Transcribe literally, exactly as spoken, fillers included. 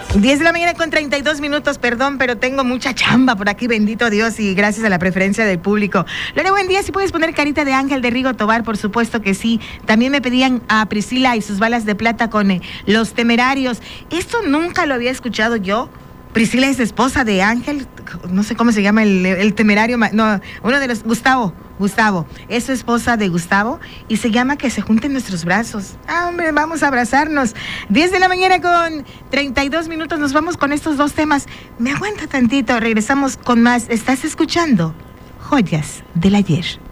diez de la mañana con treinta y dos minutos, perdón, pero tengo mucha chamba por aquí, bendito Dios, y gracias a la preferencia del público. Lore, buen día, si puedes poner Carita de Ángel de Rigo Tobar, por supuesto que sí. También me pedían a Priscila y sus balas de plata con eh, Los Temerarios. Esto nunca lo había escuchado yo. Priscila es esposa de Ángel, no sé cómo se llama el, el temerario, no, uno de los, Gustavo, Gustavo, es su esposa de Gustavo y se llama Que se junten nuestros brazos. Ah, hombre, vamos a abrazarnos. diez de la mañana con treinta y dos minutos, nos vamos con estos dos temas. Me aguanta tantito, regresamos con más. ¿Estás escuchando? Joyas del ayer.